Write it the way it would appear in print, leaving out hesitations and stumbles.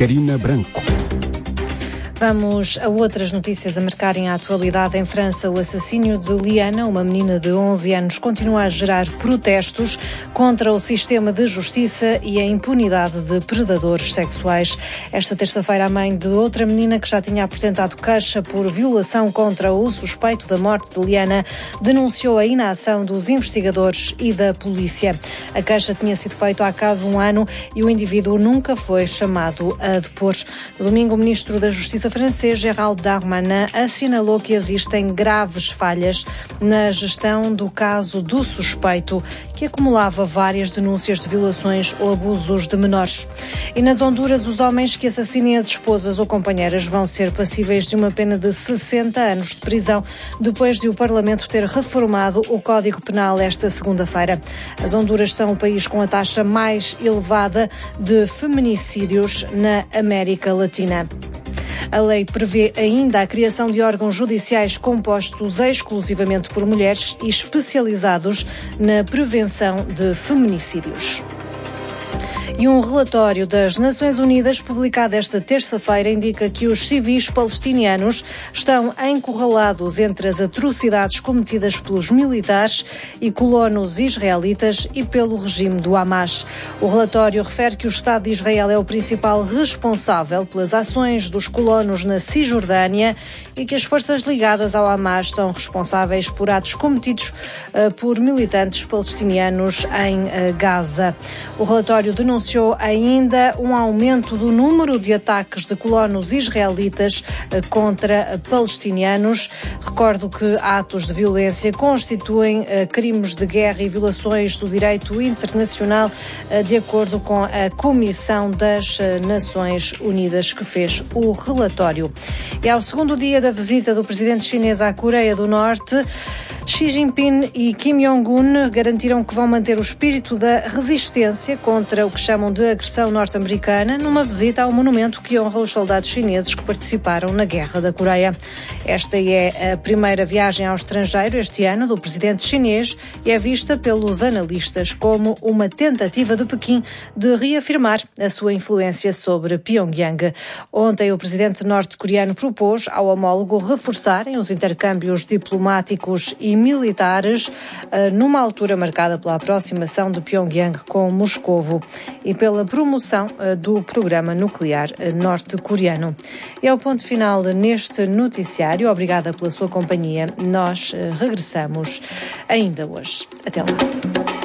Karina Branco. Vamos a outras notícias a marcarem a atualidade. Em França, o assassínio de Liana, uma menina de 11 anos, continua a gerar protestos contra o sistema de justiça e a impunidade de predadores sexuais. Esta terça-feira, a mãe de outra menina que já tinha apresentado queixa por violação contra o suspeito da morte de Liana denunciou a inação dos investigadores e da polícia. A queixa tinha sido feita há quase um ano e o indivíduo nunca foi chamado a depor. No domingo, o ministro da Justiça francês Gérald Darmanin assinalou que existem graves falhas na gestão do caso do suspeito, que acumulava várias denúncias de violações ou abusos de menores. E nas Honduras, os homens que assassinem as esposas ou companheiras vão ser passíveis de uma pena de 60 anos de prisão, depois de o Parlamento ter reformado o Código Penal esta segunda-feira. As Honduras são o país com a taxa mais elevada de feminicídios na América Latina. A lei prevê ainda a criação de órgãos judiciais compostos exclusivamente por mulheres e especializados na prevenção de feminicídios. E um relatório das Nações Unidas, publicado esta terça-feira, indica que os civis palestinianos estão encurralados entre as atrocidades cometidas pelos militares e colonos israelitas e pelo regime do Hamas. O relatório refere que o Estado de Israel é o principal responsável pelas ações dos colonos na Cisjordânia e que as forças ligadas ao Hamas são responsáveis por atos cometidos por militantes palestinianos em Gaza. O relatório denunciou ainda um aumento do número de ataques de colonos israelitas contra palestinianos. Recordo que atos de violência constituem crimes de guerra e violações do direito internacional, de acordo com a Comissão das Nações Unidas que fez o relatório. E ao segundo dia da visita do presidente chinês à Coreia do Norte, Xi Jinping e Kim Jong-un garantiram que vão manter o espírito da resistência contra o que chamam de agressão norte-americana numa visita ao monumento que honra os soldados chineses que participaram na Guerra da Coreia. Esta é a primeira viagem ao estrangeiro este ano do presidente chinês e é vista pelos analistas como uma tentativa de Pequim de reafirmar a sua influência sobre Pyongyang. Ontem, o presidente norte-coreano propôs ao homólogo reforçarem os intercâmbios diplomáticos e militares numa altura marcada pela aproximação de Pyongyang com Moscovo e pela promoção do programa nuclear norte-coreano. É o ponto final neste noticiário. Obrigada pela sua companhia. Nós regressamos ainda hoje. Até lá.